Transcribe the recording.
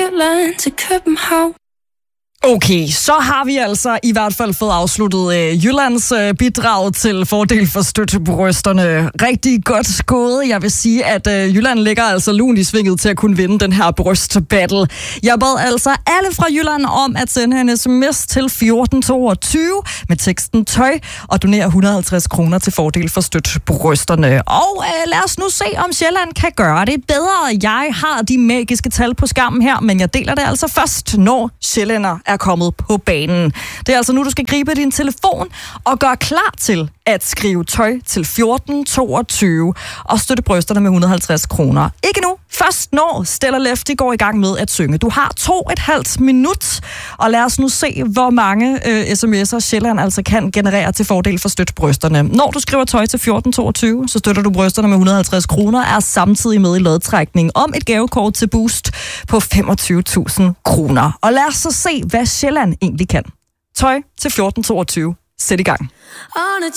Jylland til København. Okay, så har vi altså i hvert fald fået afsluttet Jyllands bidrag til fordel for støttebrysterne. Rigtig godt gået. Jeg vil sige, at Jylland ligger altså lunt i svinget til at kunne vinde den her brystbattle. Jeg bad altså alle fra Jylland om at sende en sms til 1422 med teksten tøj og donere 150 kroner til fordel for støttebrysterne. Og lad os nu se, om Sjælland kan gøre det bedre. Jeg har de magiske tal på skærmen her, men jeg deler det altså først, når sjællænder er kommet på banen. Det er altså nu, du skal gribe din telefon og gøre klar til at skrive tøj til 1422 og støtte brysterne med 150 kroner. Ikke nu. Først når Stella Lefty går i gang med at synge. Du har 2,5 minut, og lad os nu se, hvor mange sms'er Sjælland altså kan generere til fordel for støtte brysterne. Når du skriver tøj til 1422, så støtter du brysterne med 150 kroner, er samtidig med i lodtrækning om et gavekort til Boost på 25.000 kroner. Og lad os så se, hvad Sjælland egentlig kan. Tøj til 1422. Sæt i gang. On a